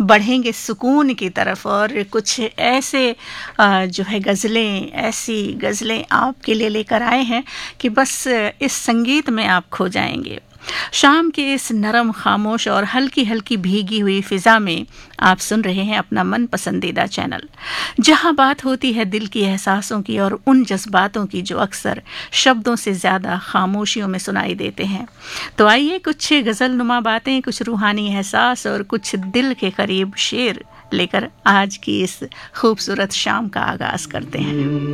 बढ़ेंगे सुकून की तरफ और कुछ ऐसे जो है ऐसी गज़लें आपके लिए लेकर आए हैं कि बस इस संगीत में आप खो जाएंगे। शाम के इस नरम, खामोश और हल्की हल्की भीगी हुई फिजा में आप सुन रहे हैं अपना मन पसंदीदा चैनल, जहां बात होती है दिल की एहसासों की और उन जज्बातों की जो अक्सर शब्दों से ज्यादा खामोशियों में सुनाई देते हैं। तो आइए कुछ गजल नुमा बातें, कुछ रूहानी एहसास और कुछ दिल के करीब शेर लेकर आज की इस खूबसूरत शाम का आगाज करते हैं।